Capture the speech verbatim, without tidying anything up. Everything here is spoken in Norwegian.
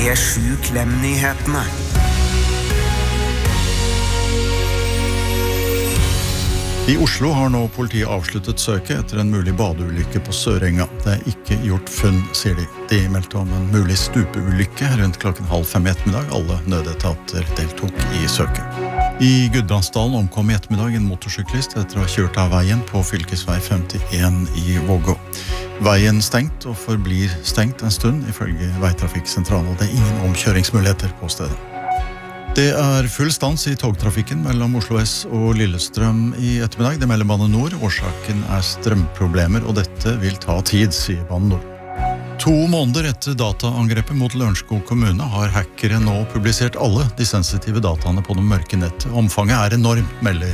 P sju Klem-nyhetene. I Oslo har nå politiet avsluttet søket etter en mulig badeulykke på Sørenga. Det er ikke gjort funn, sier de. De meldte om en mulig stupeulykke rundt klokken halv fem i ettermiddag. Alle nødetater deltok i søket. I Gudbrandsdalen omkom i ettermiddag en motorsyklist etter å ha kjørt av veien på fylkesvei femtien i Vågå. Veien stengt og forblir stengt en stund, ifølge Veitrafikksentralen, og det er ingen omkjøringsmuligheter på stedet. Det er full stans i togtrafikken mellom Oslo S og Lillestrøm i ettermiddag. Det melder Bane Nor. Årsaken er strømproblemer, og dette vil ta tid, sier Bane Nor. To måneder etter dataangrepet mot Lørenskog kommune har hackere nå publisert alle de sensitive dataene på det mørke nettet. Omfanget er enormt, melder